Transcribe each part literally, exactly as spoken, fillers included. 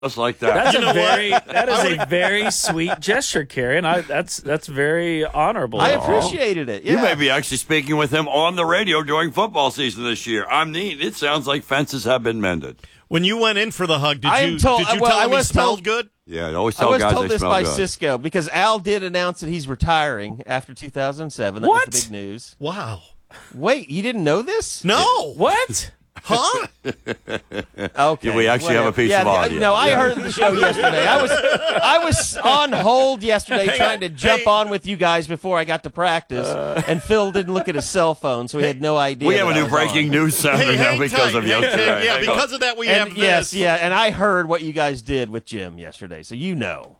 Just like that. That's You a know very what? that is I a very sweet gesture, Carrie, and I that's that's very honorable. I appreciated it. Yeah. You may be actually speaking with him on the radio during football season this year. I'm neat. It sounds like fences have been mended. When you went in for the hug, did I you am told- did you well, tell I him he was smelled told- good? Yeah, I always I tell was guys told they this smell by good. Cisco because Al did announce that he's retiring after two thousand seven. That What? was the big news. Wow. Wait, you didn't know this? No. What? Huh? Okay. Yeah, we actually have a piece yeah, of audio. No, I Yeah. heard the show yesterday. I was I was on hold yesterday trying to jump on with you guys before I got to practice, and Phil didn't look at his cell phone, so he had no idea. We have a that I new was breaking on. news sounder Hey, now hang because tight, of hang yesterday. tight. Yeah, Hang on. because of that, we And have yes, this. yeah, and I heard what you guys did with Jim yesterday, so you know.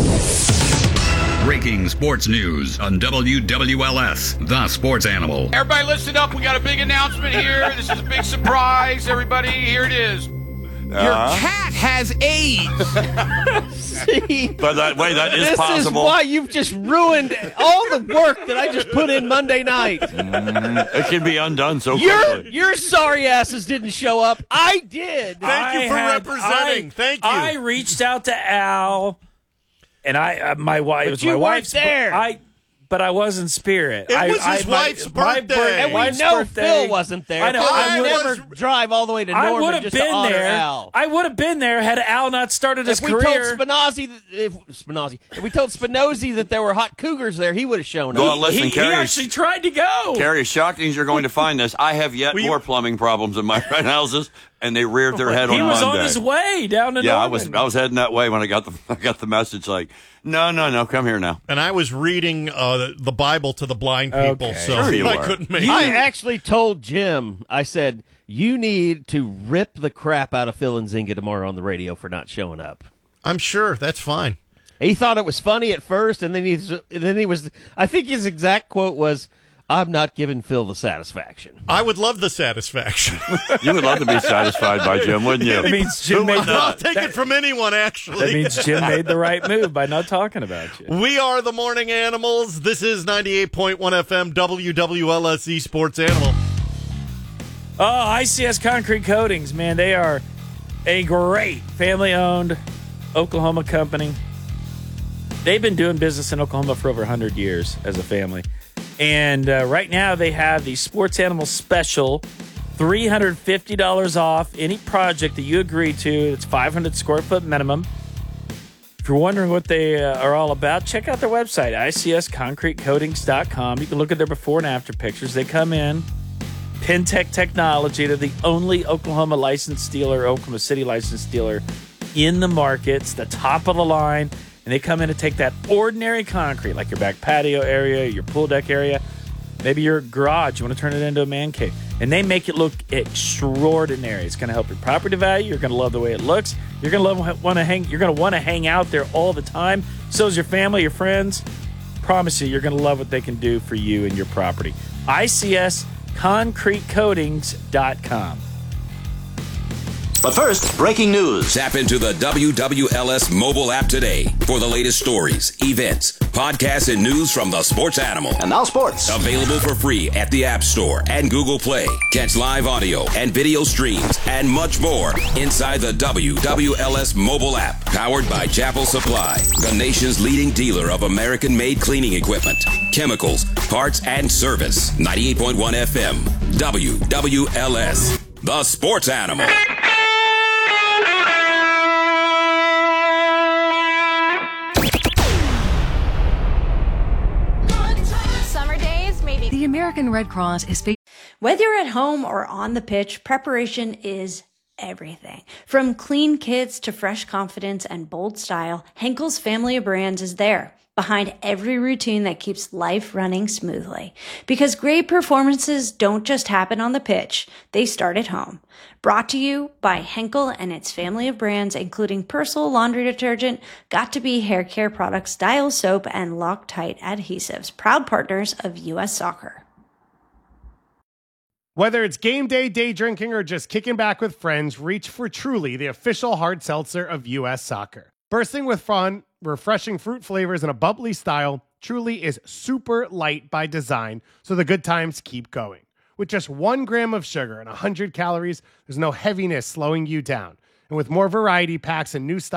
Breaking sports news on W W L S, the sports animal. Everybody listen up. We got a big announcement here. This is a big surprise, everybody. Here it is. Your Uh-huh. cat has AIDS. See, But that way, that is this possible. is why you've just ruined all the work that I just put in Monday night. It can be undone so Your quickly. your sorry asses didn't show up. I did. Thank you I for had- representing. I- Thank you. I reached out to Al, and I uh, my wife. It was you my weren't wife's there. I, but I was in spirit. It I, was I, his my- wife's my birthday. bir- And we wife's know birthday. Phil wasn't there. I know. Phil I would would never drive all the way to I would Norman have just to been honor there. Al. I would have been there had Al not started his If we career. told Spinozzi, that- if Spinozzi, if we told Spinozzi that there were hot cougars there, he would have shown Go up. on, listen, he, he Carrie. actually tried to go. Carrie, as shocked as you're going to find this, I have yet Will you- more plumbing problems in my friend houses, and they reared their head he on was Monday. on his way down to yeah, I Norman. was I was heading that way when I got the I got the message like, no, no, no, come here now. and I was reading uh, the Bible to the blind people, Okay. so Sure you I were. couldn't make I it. actually told Jim, I said, you need to rip the crap out of Phil and Zinga tomorrow on the radio for not showing up. I'm sure that's fine. He thought it was funny at first, and then he's, and then he was, I think his exact quote was, I'm not giving Phil the satisfaction. I would love the satisfaction. You would love to be satisfied by Jim, wouldn't you? That means Jim made I'll the, take it from anyone, that actually. means Jim made the right move by not talking about you. We are the Morning Animals. This is ninety-eight point one F M W W L S E Sports Animal. Oh, I C S Concrete Coatings, man, they are a great family-owned Oklahoma company. They've been doing business in Oklahoma for over one hundred years as a family. And uh, right now they have the Sports Animal Special, three hundred fifty dollars off any project that you agree to. It's five hundred square foot minimum. If you're wondering what they uh, are all about, check out their website, I C S concrete coatings dot com. You can look at their before and after pictures. They come in, Pentec Technology. They're the only Oklahoma licensed dealer, Oklahoma City licensed dealer in the market. It's the top of the line. And they come in and take that ordinary concrete, like your back patio area, your pool deck area, maybe your garage. You want to turn it into a man cave. And they make it look extraordinary. It's going to help your property value. You're going to love the way it looks. You're going to love want to hang. You're going to want to hang out there all the time. So is your family, your friends. Promise you, you're going to love what they can do for you and your property. I C S concrete coatings dot com. But first, breaking news. Tap into the W W L S mobile app today for the latest stories, events, podcasts, and news from the sports animal. And now sports. Available for free at the App Store and Google Play. Catch live audio and video streams and much more inside the W W L S mobile app. Powered by Chapel Supply, the nation's leading dealer of American-made cleaning equipment, chemicals, parts, and service. ninety-eight point one F M, W W L S, the sports animal. The American Red Cross is... Whether you're at home or on the pitch, preparation is everything. From clean kits to fresh confidence and bold style, Henkel's family of brands is there, behind every routine that keeps life running smoothly. Because great performances don't just happen on the pitch, they start at home. Brought to you by Henkel and its family of brands, including Persil laundry detergent, Got2b hair care products, Dial soap, and Loctite adhesives, proud partners of U S Soccer. Whether it's game day, day drinking, or just kicking back with friends, reach for Truly, the official hard seltzer of U S Soccer. Bursting with fun, refreshing fruit flavors, and a bubbly style, Truly is super light by design, so the good times keep going. With just one gram of sugar and one hundred calories, there's no heaviness slowing you down. And with more variety packs and new styles,